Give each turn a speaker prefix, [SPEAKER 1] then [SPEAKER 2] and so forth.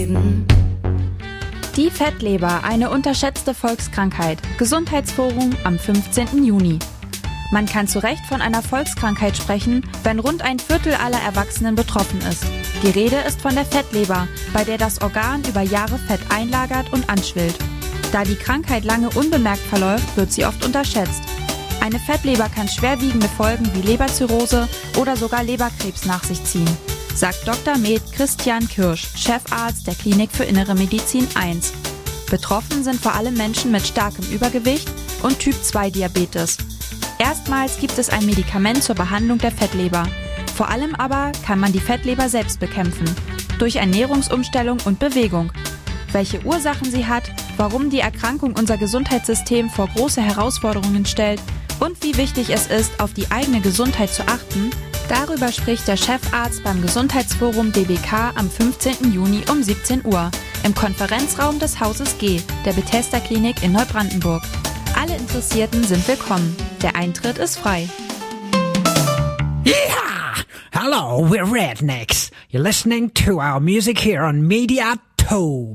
[SPEAKER 1] Die Fettleber, eine unterschätzte Volkskrankheit. Gesundheitsforum am 15. Juni. Man kann zu Recht von einer Volkskrankheit sprechen, wenn rund ein Viertel aller Erwachsenen betroffen ist. Die Rede ist von der Fettleber, bei der das Organ über Jahre Fett einlagert und anschwillt. Da die Krankheit lange unbemerkt verläuft, wird sie oft unterschätzt. Eine Fettleber kann schwerwiegende Folgen wie Leberzirrhose oder sogar Leberkrebs nach sich ziehen, sagt Dr. med. Christian Kirsch, Chefarzt der Klinik für Innere Medizin 1. Betroffen sind vor allem Menschen mit starkem Übergewicht und Typ-2-Diabetes. Erstmals gibt es ein Medikament zur Behandlung der Fettleber. Vor allem aber kann man die Fettleber selbst bekämpfen, durch Ernährungsumstellung und Bewegung. Welche Ursachen sie hat, warum die Erkrankung unser Gesundheitssystem vor große Herausforderungen stellt und wie wichtig es ist, auf die eigene Gesundheit zu achten, darüber spricht der Chefarzt beim Gesundheitsforum DBK am 15. Juni um 17 Uhr im Konferenzraum des Hauses G, der Bethesda Klinik in Neubrandenburg. Alle Interessierten sind willkommen. Der Eintritt ist frei.
[SPEAKER 2] Yeah! Hello, we're Rednecks. You're listening to our music here on Media 2.